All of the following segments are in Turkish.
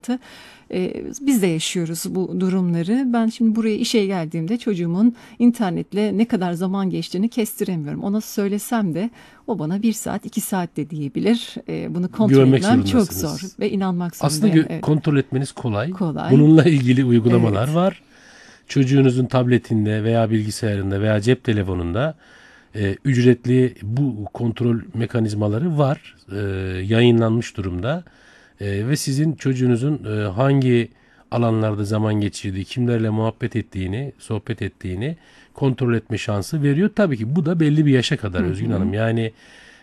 Biz de yaşıyoruz bu durumları. Ben şimdi buraya işe geldiğimde çocuğumun internetle ne kadar zaman geçtiğini kestiremiyorum. Ona söylesem de o bana 1 saat 2 saat de diyebilir. Bunu kontrol Güvenmek etmem çok zor zorundasınız. ve inanmak Aslında zorundayım. Evet. kontrol etmeniz kolay. Kolay. Bununla ilgili uygulamalar Evet. var. Çocuğunuzun tabletinde veya bilgisayarında veya cep telefonunda ücretli bu kontrol mekanizmaları var. Yayınlanmış durumda. Ve sizin çocuğunuzun hangi alanlarda zaman geçirdiği, kimlerle muhabbet ettiğini, sohbet ettiğini kontrol etme şansı veriyor. Tabii ki bu da belli bir yaşa kadar Özgün Hanım. Yani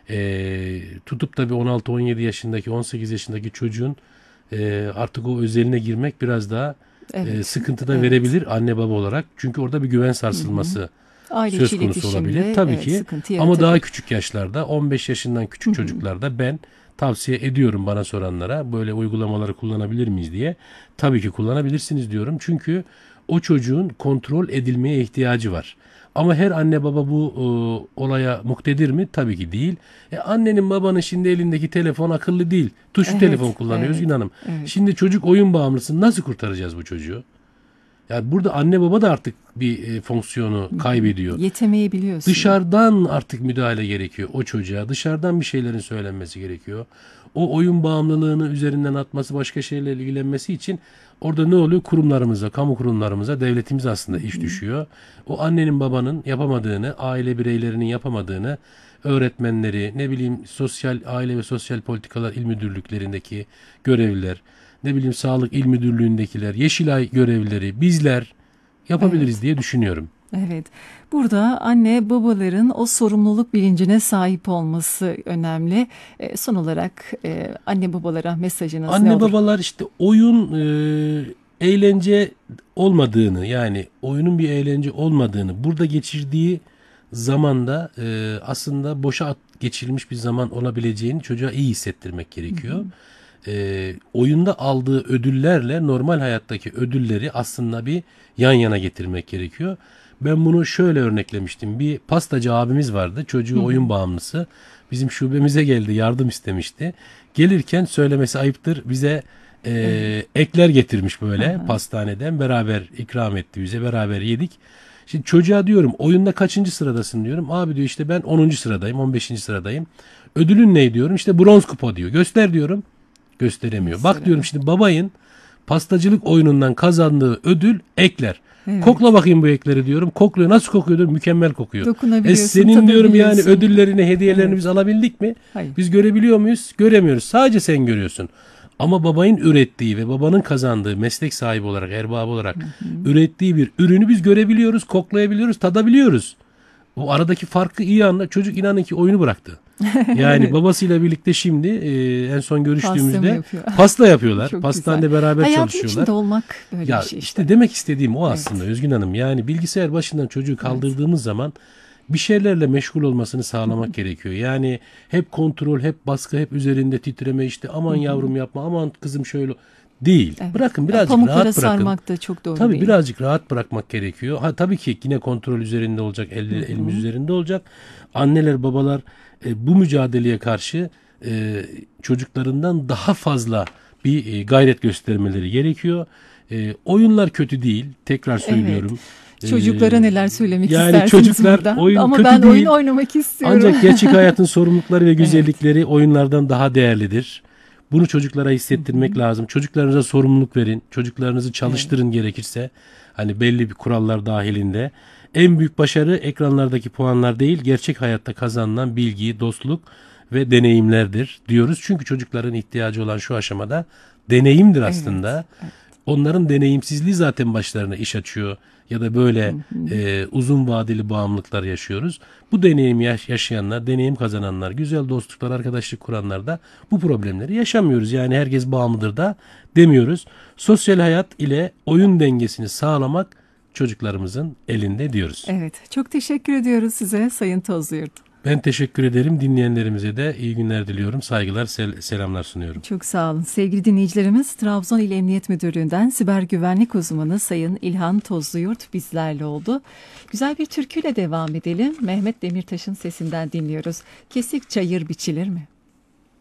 tutup da bir 16-17 yaşındaki, 18 yaşındaki çocuğun artık o özeline girmek biraz daha Evet. sıkıntı da Evet. verebilir anne baba olarak. Çünkü orada bir güven sarsılması Aile söz içi konusu olabilir. iletişimde Tabii evet, ki sıkıntı ama daha yaratabilir. küçük yaşlarda 15 yaşından küçük çocuklarda ben tavsiye ediyorum bana soranlara böyle uygulamaları kullanabilir miyiz diye. Tabii ki kullanabilirsiniz diyorum. Çünkü o çocuğun kontrol edilmeye ihtiyacı var. Ama her anne baba bu olaya muktedir mi? Tabii ki değil. Annenin babanın şimdi elindeki telefon akıllı değil. Tuşlu telefon Evet, kullanıyor evet, Özgün Hanım. evet. Şimdi çocuk oyun bağımlısı. Nasıl kurtaracağız bu çocuğu? Yani burada anne baba da artık bir fonksiyonu kaybediyor. Yetemeyebiliyorsun. Dışarıdan artık müdahale gerekiyor o çocuğa. Dışarıdan bir şeylerin söylenmesi gerekiyor. O oyun bağımlılığını üzerinden atması, başka şeylerle ilgilenmesi için orada ne oluyor? Kurumlarımıza, kamu kurumlarımıza, devletimiz aslında iş düşüyor. O annenin babanın yapamadığını, aile bireylerinin yapamadığını, öğretmenleri, ne bileyim sosyal, aile ve sosyal politikalar il müdürlüklerindeki görevliler, ne bileyim sağlık il müdürlüğündekiler, Yeşilay görevlileri, bizler yapabiliriz Evet. diye düşünüyorum. Evet. Burada anne babaların o sorumluluk bilincine sahip olması önemli. Son olarak anne babalara mesajınız ne Anne olur? babalar işte oyun eğlence olmadığını, yani oyunun bir eğlence olmadığını, burada geçirdiği zamanda aslında boşa geçirilmiş bir zaman olabileceğini çocuğa iyi hissettirmek gerekiyor. Oyunda aldığı ödüllerle normal hayattaki ödülleri aslında bir yan yana getirmek gerekiyor. Ben bunu şöyle örneklemiştim. Bir pastacı abimiz vardı. Çocuğu oyun bağımlısı. Bizim şubemize geldi, yardım istemişti. Gelirken söylemesi ayıptır. Bize Evet. ekler getirmiş böyle Aha. pastaneden. Beraber ikram etti bize. Beraber yedik. Şimdi çocuğa diyorum oyunda kaçıncı sıradasın diyorum. Abi diyor işte ben 10. sıradayım, 15. sıradayım. Ödülün ne diyorum? İşte bronz kupa diyor. Göster diyorum. Gösteremiyor. Bak diyorum Gösteremem. şimdi babayın pastacılık oyunundan kazandığı ödül ekler. Kokla Evet. bakayım bu ekleri diyorum. Kokluyor. Nasıl kokuyor diyorum. Mükemmel kokuyor. Dokunabiliyorsun, Senin diyorum yani tadabiliyorsun. ödüllerini, hediyelerini Evet. biz alabildik mi? Hayır. Biz görebiliyor muyuz? Göremiyoruz. Sadece sen görüyorsun. Ama babayın ürettiği ve babanın kazandığı meslek sahibi olarak, erbabı olarak ürettiği bir ürünü biz görebiliyoruz, koklayabiliyoruz, tadabiliyoruz. O aradaki farkı iyi anla. Çocuk inanın ki oyunu bıraktı. Yani Evet. babasıyla birlikte şimdi en son Pasta mı görüştüğümüzde yapıyor? pasta yapıyorlar. Çok güzel. Pastanede beraber Hayatın çalışıyorlar. içinde olmak böyle bir Ya şey işte. işte demek istediğim o aslında Evet. Özgün Hanım. Yani bilgisayar başından çocuğu Evet. kaldırdığımız zaman bir şeylerle meşgul olmasını sağlamak gerekiyor. Yani hep kontrol, hep baskı, hep üzerinde titreme işte aman yavrum yapma, aman kızım şöyle değil. Evet. Bırakın Ya, birazcık pamuklara rahat bırakın. sarmak da çok doğru Tabii değil. birazcık rahat bırakmak gerekiyor. Ha tabii ki yine kontrol üzerinde olacak, elimiz üzerinde olacak. Anneler, babalar bu mücadeleye karşı çocuklarından daha fazla bir gayret göstermeleri gerekiyor. Oyunlar kötü değil. Tekrar Evet. söylüyorum. E, Çocuklara neler söylemek Yani istersiniz çocuklar buradan? oyun Ama kötü ben oyun değil. oynamak istiyorum. Ancak gerçek hayatın sorumlulukları ve Evet. güzellikleri oyunlardan daha değerlidir. Bunu çocuklara hissettirmek lazım. Çocuklarınıza sorumluluk verin. Çocuklarınızı Evet. çalıştırın gerekirse. Hani belli bir kurallar dahilinde. En büyük başarı ekranlardaki puanlar değil, gerçek hayatta kazanılan bilgi, dostluk ve deneyimlerdir diyoruz. Çünkü çocukların ihtiyacı olan şu aşamada deneyimdir Evet. aslında. Onların deneyimsizliği zaten başlarına iş açıyor ya da böyle uzun vadeli bağımlılıklar yaşıyoruz. Bu deneyimi yaşayanlar, deneyim kazananlar, güzel dostluklar, arkadaşlık kuranlar da bu problemleri yaşamıyoruz. Yani herkes bağımlıdır da demiyoruz. Sosyal hayat ile oyun dengesini sağlamak çocuklarımızın elinde diyoruz. Evet. Çok teşekkür ediyoruz size Sayın Tozluyurt. Ben teşekkür ederim. Dinleyenlerimize de iyi günler diliyorum. Saygılar, selamlar sunuyorum. Çok sağ olun. Sevgili dinleyicilerimiz, Trabzon İl Emniyet Müdürlüğü'nden siber güvenlik uzmanı Sayın İlhan Tozluyurt bizlerle oldu. Güzel bir türküyle devam edelim. Mehmet Demirtaş'ın sesinden dinliyoruz. Kesik çayır biçilir mi?